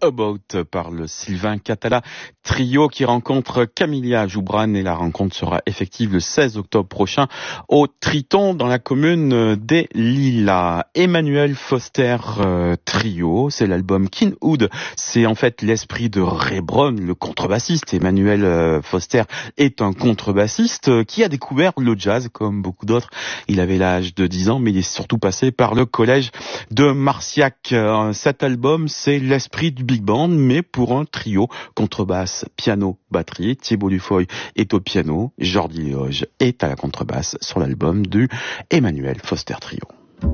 About par le Sylvain Catala trio qui rencontre Camilla Joubran et la rencontre sera effective le 16 octobre prochain au Triton dans la commune des Lilas. Emmanuel Foster trio, c'est l'album Kinwood, c'est en fait l'esprit de Ray Brown, le contrebassiste. Emmanuel Foster est un contrebassiste qui a découvert le jazz comme beaucoup d'autres. Il avait l'âge de 10 ans mais il est surtout passé par le collège de Marciac. Cet album, c'est l'esprit du big band, mais pour un trio, contrebasse, piano, batterie. Thibaut Dufoy est au piano, Jordi Loge est à la contrebasse sur l'album du Emmanuel Foster Trio.